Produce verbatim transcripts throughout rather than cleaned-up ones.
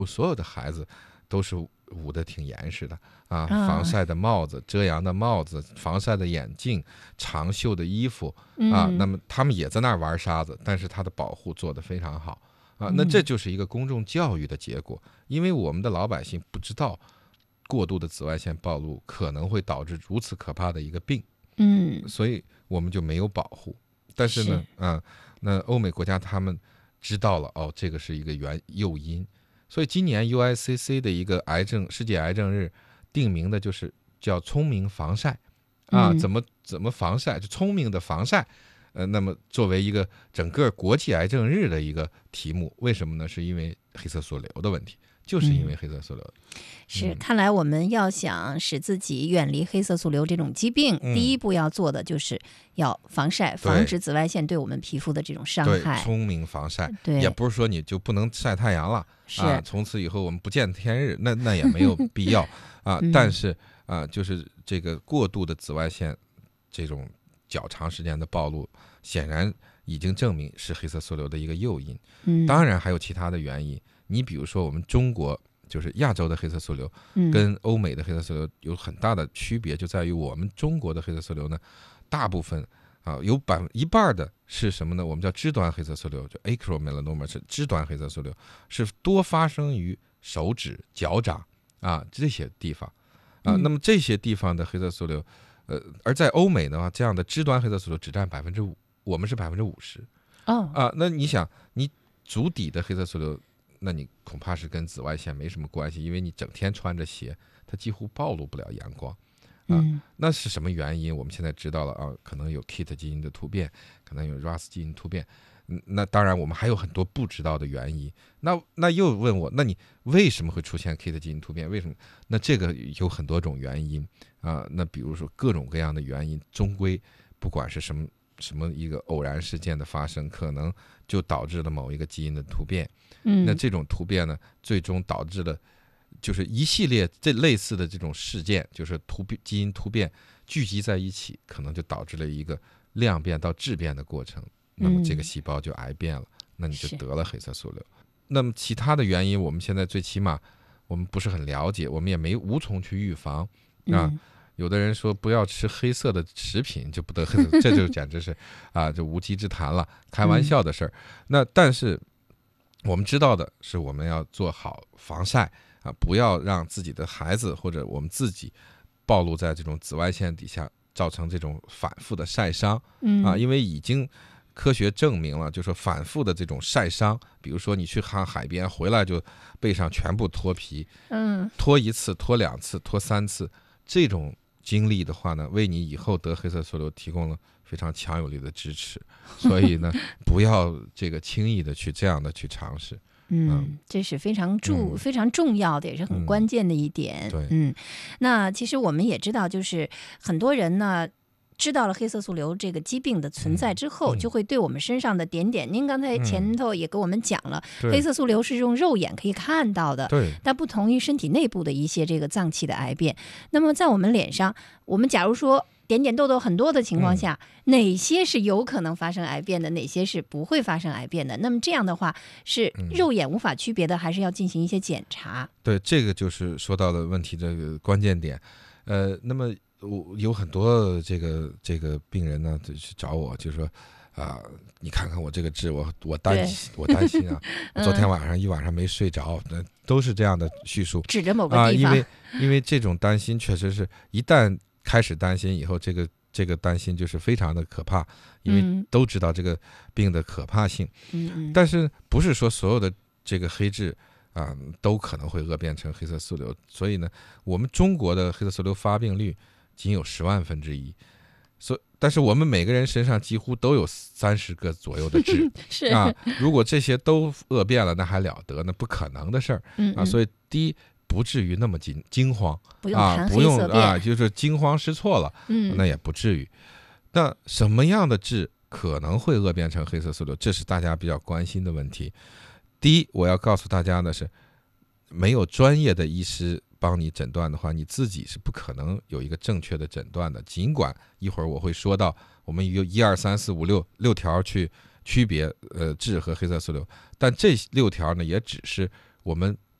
所有的孩子都是捂得挺严实的啊， 啊防晒的帽子、遮阳的帽子、防晒的眼镜、长袖的衣服啊， 嗯那么他们也在那儿玩沙子，但是它的保护做得非常好啊， 嗯那这就是一个公众教育的结果，因为我们的老百姓不知道过度的紫外线暴露可能会导致如此可怕的一个病， 嗯， 所以我们就没有保护。但是呢， 是啊，那欧美国家他们知道了哦，这个是一个原诱因，所以今年 U I C C 的一个癌症世界癌症日定名的就是叫聪明防晒啊， 嗯怎么怎么防晒，就聪明的防晒。呃，那么作为一个整个国际癌症日的一个题目，为什么呢？是因为黑色素瘤的问题，就是因为黑色素瘤。 是， 嗯看来我们要想使自己远离黑色素瘤这种疾病， 嗯第一步要做的就是要防晒，防止紫外线对我们皮肤的这种伤对， 害。 聪明防晒， 对也不是说你就不能晒太阳了是啊，从此以后我们不见天日，那那也没有必要啊。 嗯但是啊，就是这个过度的紫外线这种较长时间的暴露，显然已经证明是黑色素瘤的一个诱因。 嗯， 当然还有其他的原因，你比如说我们中国就是亚洲的黑色素瘤嗯跟欧美的黑色素瘤有很大的区别，就在于我们中国的黑色素瘤呢，大部分啊有百分一半的是什么呢？我们叫肢端黑色素瘤，就 acromelanoma 是肢端黑色素瘤，是多发生于手指、脚掌啊这些地方啊。 嗯那么这些地方的黑色素瘤，呃，而在欧美的话，这样的肢端黑色素瘤只占百分之五，我们是百分之五十哦， 啊。那你想，你足底的黑色素瘤，那你恐怕是跟紫外线没什么关系，因为你整天穿着鞋，它几乎暴露不了阳光。啊， 嗯那是什么原因？我们现在知道了啊，可能有 K I T 基因的突变，可能有 R A S 基因突变。嗯，那当然我们还有很多不知道的原因。那那又问我，那你为什么会出现 K I T 基因突变？为什么？那这个有很多种原因啊。那比如说各种各样的原因，终归不管是什么什么一个偶然事件的发生，可能就导致了某一个基因的突变。 嗯， 那这种突变呢，最终导致了就是一系列这类似的这种事件，就是突变基因突变聚集在一起，可能就导致了一个量变到质变的过程。那么这个细胞就癌变了，那你就是得了黑色素瘤。那么其他的原因，我们现在最起码我们不是很了解，我们也没无从去预防啊。 嗯有的人说不要吃黑色的食品就不得黑色，这就简直是啊，这无稽之谈了，开玩笑的事儿。那但是我们知道的是，我们要做好防晒啊，不要让自己的孩子或者我们自己暴露在这种紫外线底下，造成这种反复的晒伤嗯啊。因为已经科学证明了，就说反复的这种晒伤，比如说你去看海边回来就背上全部脱皮， 嗯脱一次、脱两次、脱三次，这种经历的话呢，为你以后得黑色素瘤提供了非常强有力的支持。所以呢，不要这个轻易的去这样的去尝试。 嗯，这是非常重、 嗯非常重要的，也是很嗯关键的一点。 对嗯，那其实我们也知道，就是很多人呢。知道了黑色素瘤这个疾病的存在之后， 嗯嗯就会对我们身上的点点，您刚才前头也跟我们讲了， 对黑色素瘤是用肉眼可以看到的， 对， 但不同于身体内部的一些这个脏器的癌变。那么在我们脸上，我们假如说点点痘痘很多的情况下， 嗯、 哪些是有可能发生癌变的，哪些是不会发生癌变的？那么这样的话，是肉眼无法区别的，还是要进行一些检查？ 对，这个就是说到的问题这个关键点。呃，那么我有很多这个这个病人呢，就去找我，就说啊、呃，你看看我这个痣，我我担心，我担心啊，我昨天晚上一晚上没睡着，那、嗯、都是这样的叙述， 指着某个地方啊，因为因为这种担心确实是一旦开始担心以后，这个这个担心就是非常的可怕，因为都知道这个病的可怕性， 嗯嗯， 但是不是说所有的这个黑痣啊、呃、都可能会恶变成黑色素瘤，所以呢，我们中国的黑色素瘤发病率仅有十万分之一，所但是我们每个人身上几乎都有三十个左右的痣是啊，如果这些都恶变了，那还了得？那不可能的事儿啊！所以第一，不至于那么惊惊慌， 不用啊，不用啊， 变就是惊慌失措了， 嗯， 那也不至于。那什么样的痣可能会恶变成黑色素瘤？这是大家比较关心的问题。第一，我要告诉大家的是，没有专业的医师帮你诊断的话，你自己是不可能有一个正确的诊断的。尽管一会儿我会说到，我们有一二三四五六六条去区别呃痣和黑色素瘤，但这六条呢，也只是我们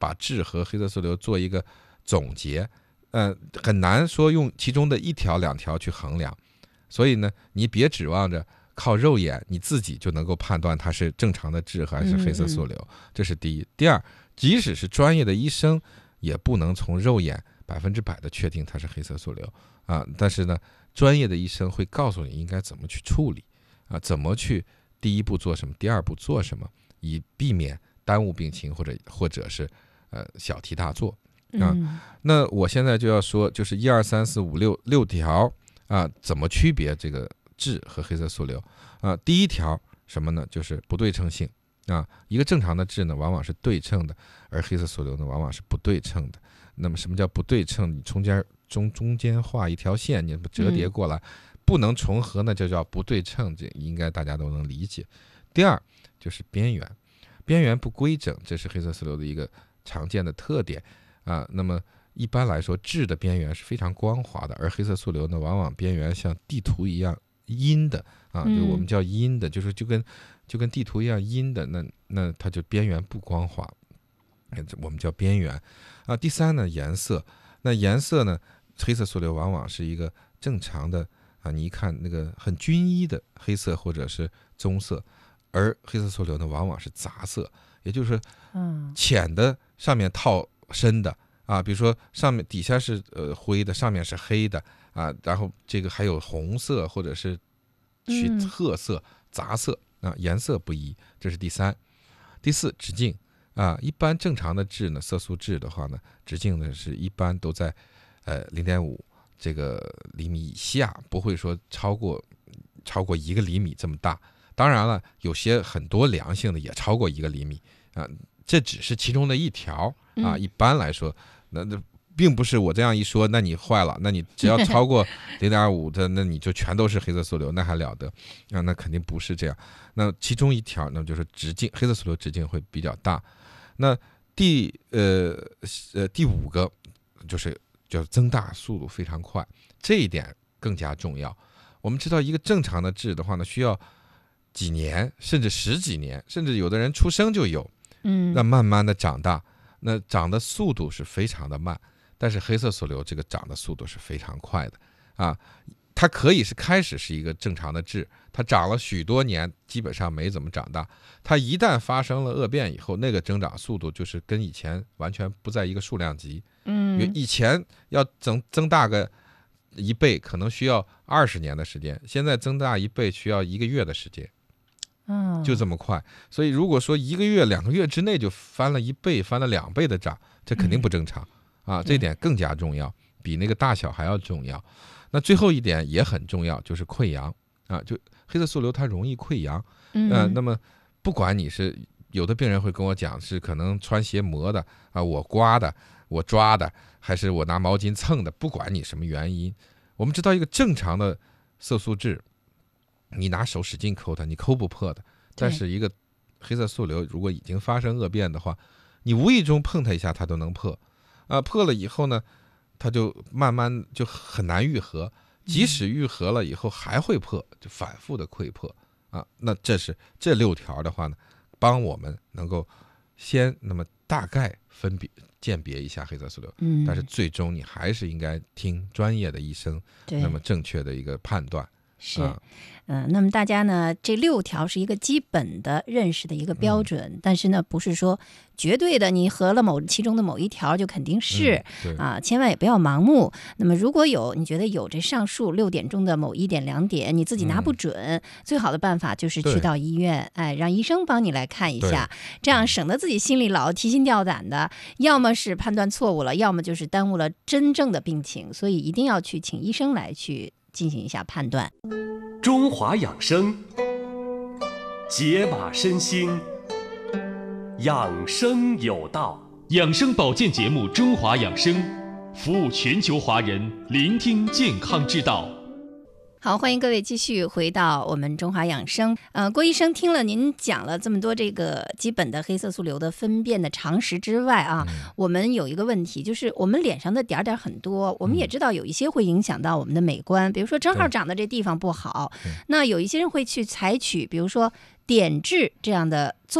把痣和黑色素瘤做一个总结，呃，很难说用其中的一条两条去衡量，所以呢，你别指望着靠肉眼你自己就能够判断它是正常的痣还是黑色素瘤，嗯嗯这是第一。第二，即使是专业的医生，也不能从肉眼百分之百的确定它是黑色素瘤啊。但是呢，专业的医生会告诉你应该怎么去处理啊，怎么去第一步做什么，第二步做什么，以避免耽误病情或者或者是呃小题大做啊。 嗯、 那我现在就要说，就是一二三四五六六条啊，怎么区别这个痣和黑色素瘤啊？第一条什么呢？就是不对称性啊。一个正常的痣呢，往往是对称的，而黑色素瘤呢，往往是不对称的。那么什么叫不对称？你中间中中间画一条线，你折叠过来，嗯、不能重合呢，就叫不对称，这应该大家都能理解。第二就是边缘，边缘不规整，这是黑色素瘤的一个常见的特点啊。那么一般来说，痣的边缘是非常光滑的，而黑色素瘤呢，往往边缘像地图一样阴的啊，就我们叫阴的，就是就跟就跟地图一样阴的，那那它就边缘不光滑，我们叫边缘啊。第三呢，颜色，那颜色呢，黑色素瘤往往是一个正常的啊，你一看那个很均一的黑色或者是棕色，而黑色素瘤呢，往往是杂色，也就是浅的上面套深的啊，比如说上面底下是呃灰的，上面是黑的啊，然后这个还有红色或者是去褐色、嗯、杂色啊，颜色不一，这是第三。第四，直径啊，一般正常的痣呢，色素痣的话呢，直径呢是一般都在呃零点五这个厘米以下，不会说超过超过一个厘米这么大。当然了，有些很多良性的也超过一个厘米啊，这只是其中的一条啊。一般来说，那那并不是我这样一说，那你坏了，那你只要超过零点五的，那你就全都是黑色素瘤，那还了得啊？那肯定不是这样。那其中一条，那就是直径，黑色素瘤直径会比较大。那第呃呃第五个就是叫增大速度非常快，这一点更加重要。我们知道，一个正常的痣的话呢，需要几年，甚至十几年，甚至有的人出生就有， 嗯， 那慢慢的长大，那长的速度是非常的慢。但是黑色素瘤这个长的速度是非常快的啊，它可以是开始是一个正常的痣，它长了许多年，基本上没怎么长大。它一旦发生了恶变以后，那个增长速度就是跟以前完全不在一个数量级。 嗯， 以前要增增大个一倍，可能需要二十年的时间，现在增大一倍需要一个月的时间。就这么快。所以如果说一个月两个月之内就翻了一倍翻了两倍的涨，这肯定不正常啊，这点更加重要，比那个大小还要重要。那最后一点也很重要，就是溃疡啊，就黑色素瘤它容易溃疡，呃，那么不管你是有的病人会跟我讲是可能穿鞋磨的啊，我刮的，我抓的，还是我拿毛巾蹭的，不管你什么原因，我们知道一个正常的色素痣，你拿手使劲抠它，你抠不破的。但是一个黑色素瘤如果已经发生恶变的话，你无意中碰它一下它都能破啊，破了以后呢，它就慢慢就很难愈合，即使愈合了以后还会破，就反复的溃破啊。那这是这六条的话呢，帮我们能够先那么大概分别鉴别一下黑色素瘤， 嗯， 但是最终你还是应该听专业的医生那么正确的一个判断。 是，嗯、呃，那么大家呢，这六条是一个基本的认识的一个标准，嗯、但是呢，不是说绝对的，你合了某其中的某一条就肯定是、 嗯、 啊，千万也不要盲目。那么如果有你觉得有这上述六点中的某一点两点，你自己拿不准，嗯、最好的办法就是去到医院，哎，让医生帮你来看一下，这样省得自己心里老提心吊胆的，要么是判断错误了，要么就是耽误了真正的病情，所以一定要去请医生来去进行一下判断。 中华养生，解码身心，养生有道。养生保健节目《中华养生》，服务全球华人，聆听健康之道。 好，欢迎各位继续回到我们中华养生。呃，郭医生，听了您讲了这么多这个基本的黑色素瘤的分辨的常识之外啊，嗯、我们有一个问题，就是我们脸上的点点很多，我们也知道有一些会影响到我们的美观，比如说正好长的这地方不好，那有一些人会去采取，比如说点痣这样的做法，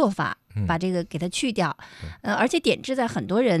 把这个给它去掉。呃，而且碘质在很多人